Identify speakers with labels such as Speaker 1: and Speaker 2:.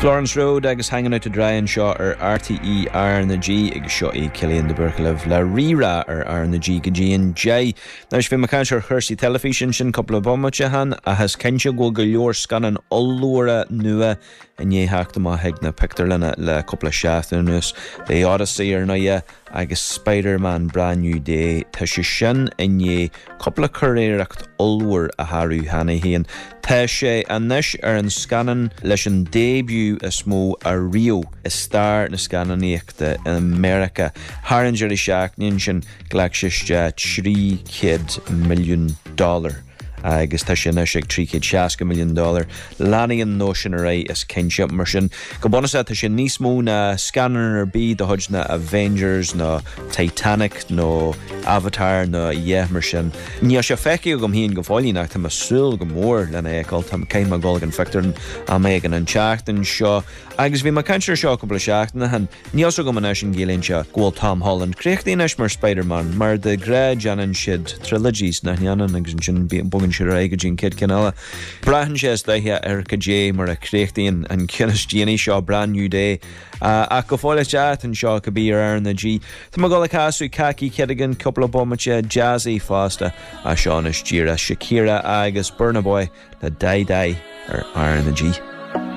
Speaker 1: Florence Road agus hanging out to dry and shot RTE R&G agus shot Killian de Berkelov La Rira R&G Gajian J. Now she been McCann Hersey television shin couple of bommachahan a has Kensha go galore scanning allura nua and ye hacked ma hegna picturlina le couple of shafternus the Odyssey or naya agus Spider-Man brand new day tashishin and ye couple of careeracht allur a haru hanny hian Tashe and Nish an scanning lesson debut a small a Rio a star na scanning in America Haran Jerry Shack Ninshin Glaxisha $3 million agus tá sin ag $3 million Lanny and notion array is kinship mersin go bonus tá sin níos mó na scanner ar bí do hudge na Avengers no Titanic no Avatar no mersin ní se feici gom híon go fáilí nach tá sul go mór lena éáil tá céim golgan fictor a mégan an teachtain seo agus bhí mar canir seo go seachna han níos go man sin gélín se ghil Tom Holland creachtaíis mar Spider-Man mar de gré janan siad trilogies na neanan agus sin bogin sure Gene Kid Canella. Brahan says they here Erica J. Mara Creachtian and Kenneth Jenny Shaw brand new day. Akofola chat and Shaw could be around the G. Tamagola Kasu Kaki Kedigan, couple of bommacha, Jazzy Foster, Ashonish Jira, Shakira Agus, Burna Boy, the Die or Iron the G.